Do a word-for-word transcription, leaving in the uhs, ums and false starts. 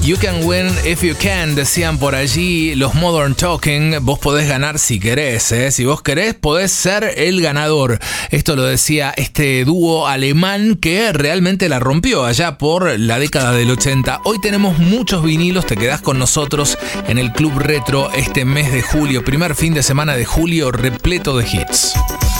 You can win if you can, decían por allí los Modern Talking. Vos podés ganar si querés, ¿eh? Si vos querés, podés ser el ganador. Esto lo decía este dúo alemán que realmente la rompió allá por la década del ochenta. Hoy tenemos muchos vinilos, te quedás con nosotros en el Club Retro este mes de julio, primer fin de semana de julio repleto de hits.